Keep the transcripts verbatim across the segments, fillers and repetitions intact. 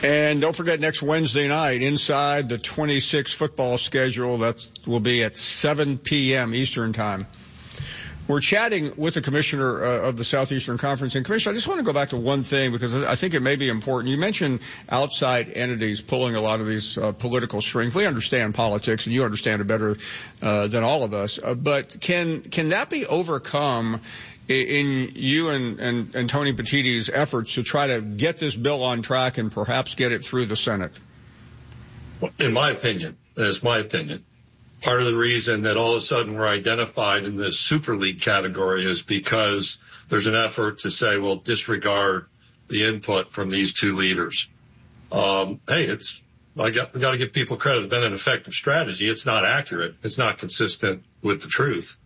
And don't forget, next Wednesday night, Inside the twenty-six football schedule, that will be at seven p.m. Eastern Time. We're chatting with the commissioner uh, of the Southeastern Conference. And, Commissioner, I just want to go back to one thing because I think it may be important. You mentioned outside entities pulling a lot of these uh, political strings. We understand politics, and you understand it better uh, than all of us. Uh, but can can that be overcome in you and, and, and Tony Petitti's efforts to try to get this bill on track and perhaps get it through the Senate? In my opinion, that's my opinion. Part of the reason that all of a sudden we're identified in this Super League category is because there's an effort to say, well, disregard the input from these two leaders. Um, hey, it's, I got, I got to give people credit. It's been an effective strategy. It's not accurate. It's not consistent with the truth.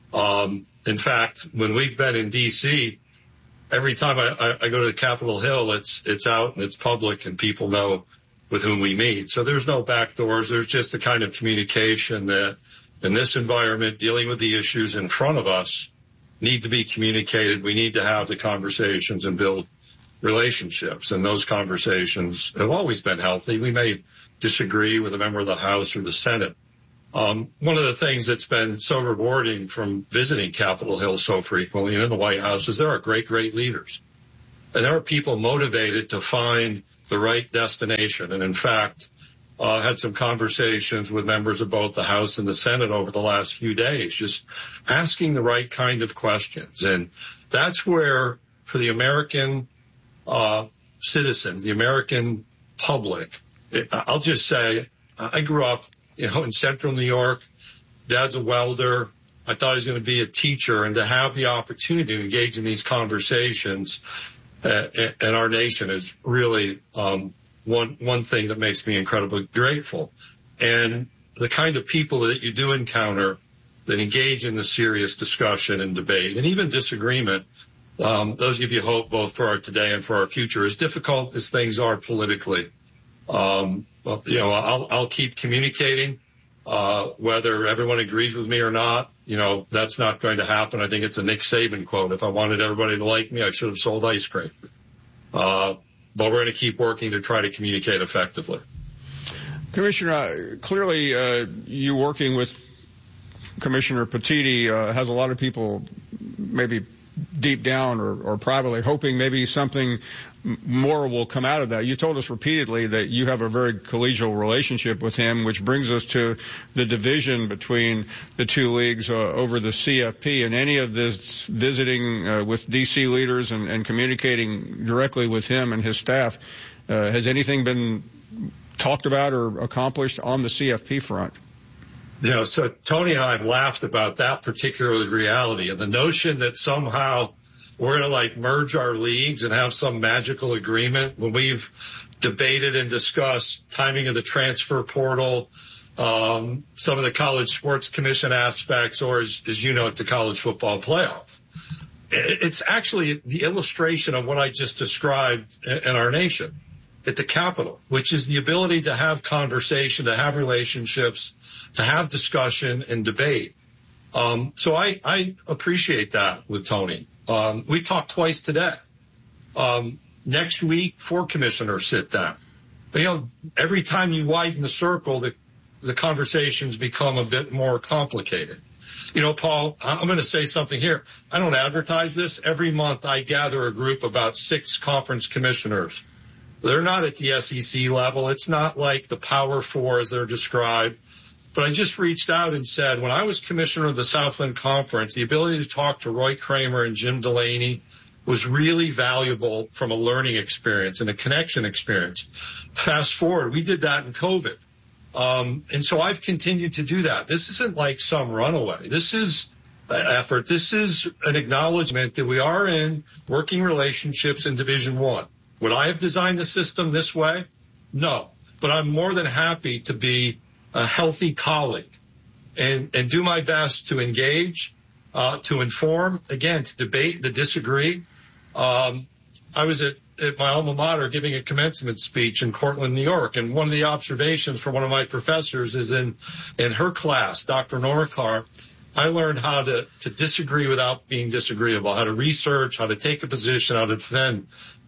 Um, in fact, when we've been in D C, every time I, I, I go to the Capitol Hill, it's, it's out and it's public and people know with whom we meet. So there's no back doors. There's just the kind of communication that in this environment, dealing with the issues in front of us need to be communicated. We need to have the conversations and build relationships. And those conversations have always been healthy. We may disagree with a member of the House or the Senate. Um, one of the things that's been so rewarding from visiting Capitol Hill so frequently and in the White House is there are great, great leaders. And there are people motivated to find the right destination. And in fact, uh, had some conversations with members of both the House and the Senate over the last few days, just asking the right kind of questions. And that's where for the American, uh, citizens, the American public, it, I'll just say, I grew up, you know, in central New York. Dad's a welder. I thought he was going to be a teacher, and to have the opportunity to engage in these conversations Uh, and our nation is really um, one one thing that makes me incredibly grateful. And the kind of people that you do encounter that engage in the serious discussion and debate and even disagreement, um, those give you hope both for our today and for our future. As difficult as things are politically, um, well, you know, I'll, I'll keep communicating, uh, whether everyone agrees with me or not. You know, that's not going to happen. I think it's a Nick Saban quote. If I wanted everybody to like me, I should have sold ice cream. Uh, but we're going to keep working to try to communicate effectively. Commissioner, uh, clearly uh, you working with Commissioner Petitti uh, has a lot of people maybe deep down or, or privately hoping maybe something more will come out of that. You told us repeatedly that you have a very collegial relationship with him, which brings us to the division between the two leagues uh, over the C F P. And any of this visiting uh, with D C leaders and, and communicating directly with him and his staff, uh, has anything been talked about or accomplished on the C F P front? You know, so Tony and I have laughed about that particular reality and the notion that somehow we're going to like merge our leagues and have some magical agreement when we've debated and discussed timing of the transfer portal, um, some of the College Sports Commission aspects, or as, as you know, the college football playoff. It's actually the illustration of what I just described in our nation at the Capitol, which is the ability to have conversation, to have relationships, to have discussion and debate. Um, so I, I appreciate that with Tony. Um, we talked twice today. Um, next week, four commissioners sit down. You know, every time you widen the circle, the, the conversations become a bit more complicated. You know, Paul, I'm going to say something here. I don't advertise this. Every month I gather a group about six conference commissioners. They're not at the S E C level. It's not like the Power Four as they're described. But I just reached out and said, when I was commissioner of the Southland Conference, the ability to talk to Roy Kramer and Jim Delaney was really valuable from a learning experience and a connection experience. Fast forward, we did that in COVID. Um, and so I've continued to do that. This isn't like some runaway. This is an effort. This is an acknowledgement that we are in working relationships in Division One. Would I have designed the system this way? No. But I'm more than happy to be a healthy colleague and, and do my best to engage, uh, to inform, again, to debate, to disagree. Um, I was at, at my alma mater giving a commencement speech in Cortland, New York, and one of the observations from one of my professors is in, in her class, Doctor Norikar, I learned how to, to disagree without being disagreeable, how to research, how to take a position, how to defend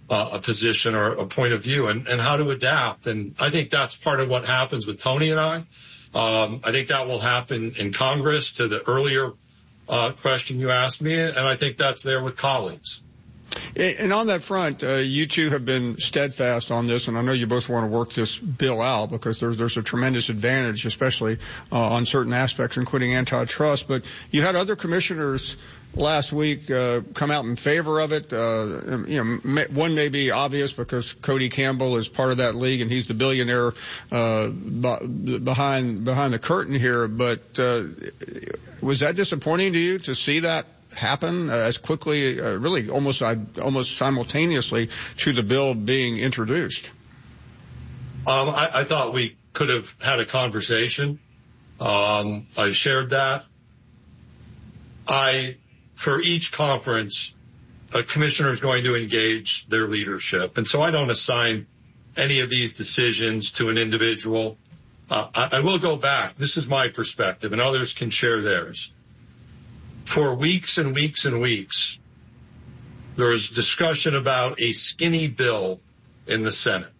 uh, a position or a point of view and, and how to adapt. And I think that's part of what happens with Tony and I. Um, I think that will happen in Congress, to the earlier uh, question you asked me, and I think that's there with colleagues. And on that front, uh, you two have been steadfast on this, and I know you both want to work this bill out because there's, there's a tremendous advantage, especially uh, on certain aspects, including antitrust. But you had other commissioners last week uh, come out in favor of it. Uh, you know, may, one may be obvious because Cody Campbell is part of that league, and he's the billionaire uh, b- behind behind the curtain here. But uh, was that disappointing to you to see that happen uh, as quickly, uh, really almost uh, almost simultaneously to the bill being introduced? Um, I, I thought we could have had a conversation. Um, I shared that. I, for each conference, a commissioner is going to engage their leadership. And so I don't assign any of these decisions to an individual. Uh, I, I will go back. This is my perspective, and others can share theirs. For weeks and weeks and weeks, there was discussion about a skinny bill in the Senate.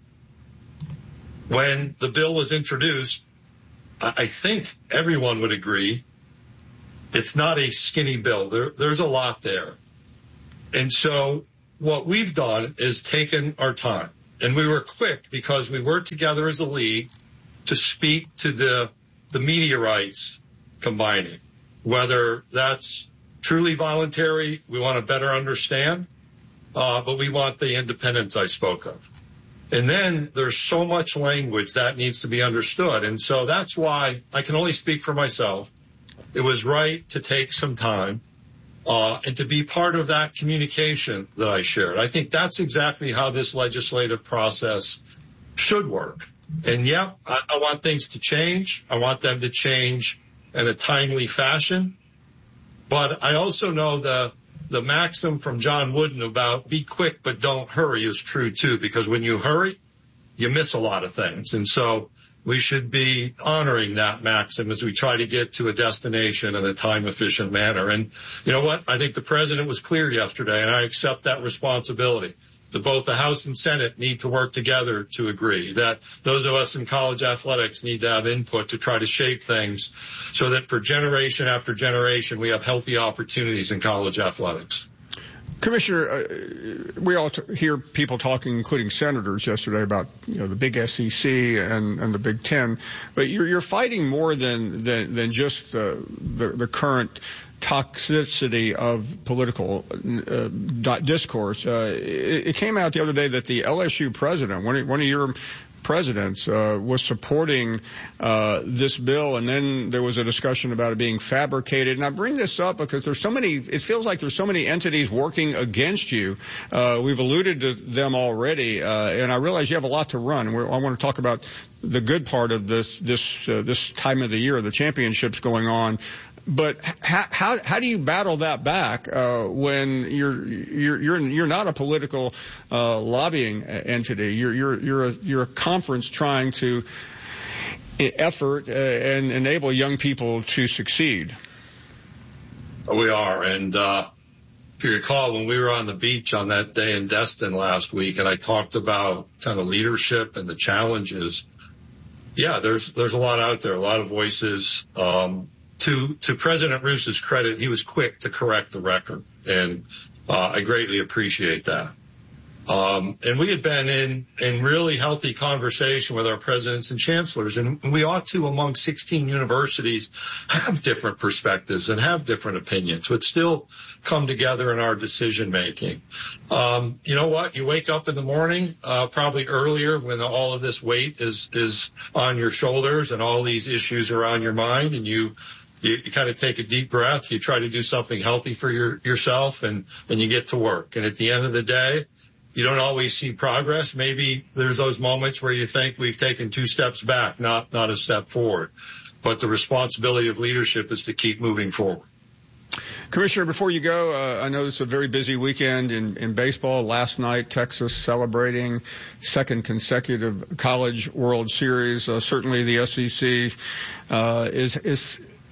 When the bill was introduced, I think everyone would agree it's not a skinny bill. There, there's a lot there. And so what we've done is taken our time, and we were quick because we worked together as a league to speak to the, the media rights combining. Whether that's truly voluntary, we want to better understand, uh, but we want the independence I spoke of. And then there's so much language that needs to be understood. And so that's why I can only speak for myself. It was right to take some time uh, and to be part of that communication that I shared. I think that's exactly how this legislative process should work. And, yeah, I, I want things to change. I want them to change in a timely fashion. But I also know the the maxim from John Wooden about be quick but don't hurry is true, too, because when you hurry, you miss a lot of things. And so we should be honoring that maxim as we try to get to a destination in a time-efficient manner. And you know what? I think the president was clear yesterday, and I accept that responsibility, that both the House and Senate need to work together to agree, that those of us in college athletics need to have input to try to shape things so that for generation after generation we have healthy opportunities in college athletics. Commissioner, uh, we all t- hear people talking, including senators yesterday, about you know the big S E C and, and the Big Ten, but you're, you're fighting more than than, than just the, the the current toxicity of political uh, discourse. Uh, it, it came out the other day that the L S U president, one of, one of your presidents, uh, was supporting uh, this bill, and then there was a discussion about it being fabricated. And I bring this up because there's so many, it feels like there's so many entities working against you. Uh, we've alluded to them already, uh, and I realize you have a lot to run. We're, I want to talk about the good part of this, this, uh, this time of the year, the championships going on. But how, how how do you battle that back uh, when you're you're you're you're not a political uh, lobbying entity? You're you're you're a you're a conference trying to effort uh, and enable young people to succeed. We are, and uh, if you recall, when we were on the beach on that day in Destin last week, and I talked about kind of leadership and the challenges. Yeah, there's there's a lot out there, a lot of voices. Um, To, to President Roos's credit, he was quick to correct the record, and uh, I greatly appreciate that. Um, and we had been in, in really healthy conversation with our presidents and chancellors, and we ought to, among sixteen universities, have different perspectives and have different opinions, but still come together in our decision making. Um, you know what? You wake up in the morning, uh, probably earlier when all of this weight is, is on your shoulders and all these issues are on your mind, and you You, you kind of take a deep breath. You try to do something healthy for your, yourself, and then you get to work. And at the end of the day, you don't always see progress. Maybe there's those moments where you think we've taken two steps back, not not a step forward. But the responsibility of leadership is to keep moving forward. Commissioner, before you go, uh, I know it's a very busy weekend in, in baseball. Last night, Texas celebrating second consecutive College World Series. Uh, certainly the S E C uh, is is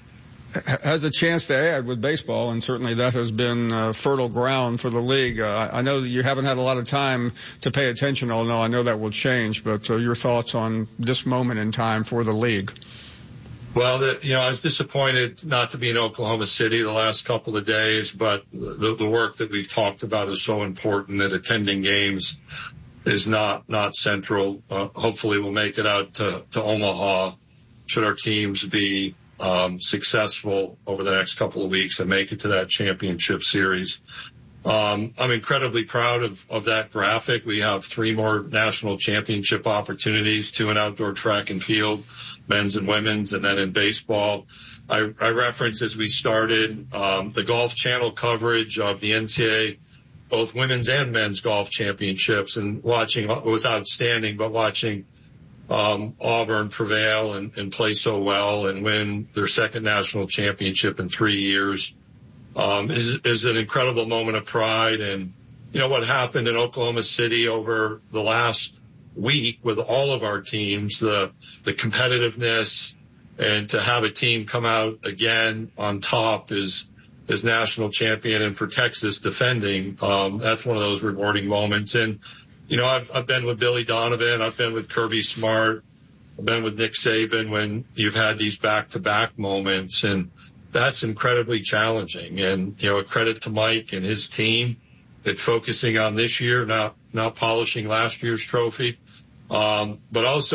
has a chance to add with baseball, and certainly that has been uh, fertile ground for the league. Uh, I know that you haven't had a lot of time to pay attention, although I know that will change, but uh, your thoughts on this moment in time for the league? Well, the, you know, I was disappointed not to be in Oklahoma City the last couple of days, but the, the work that we've talked about is so important that attending games is not, not central. Uh, hopefully we'll make it out to, to Omaha should our teams be um, successful over the next couple of weeks and make it to that championship series. Um, I'm incredibly proud of, of that graphic. We have three more national championship opportunities, two in outdoor track and field, men's and women's, and then in baseball. I, I referenced as we started um, the Golf Channel coverage of the N C double A, both women's and men's golf championships, and watching was outstanding, but watching um, Auburn prevail and, and play so well and win their second national championship in three years um, is, is an incredible moment of pride. And, you know, what happened in Oklahoma City over the last week with all of our teams, the, the competitiveness, and to have a team come out again on top is, is national champion, and for Texas defending, um, that's one of those rewarding moments. And, you know, I've, I've been with Billy Donovan. I've been with Kirby Smart. I've been with Nick Saban when you've had these back-to-back moments, and that's incredibly challenging. And, you know, a credit to Mike and his team at focusing on this year, not, not polishing last year's trophy. Um, but also